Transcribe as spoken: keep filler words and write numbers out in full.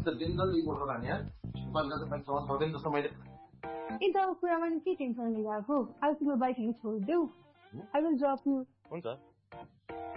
त दिनदल रिपोर्टर लाने यार बालका त बाइक चलाउन सक्दैन जस्तो मैले ए त कुरामा नि के टेन्सन लिइरहेको आज तिम्रो बाइक लिएर छोडिदेऊ आई विल ड्रप यु हुन्छ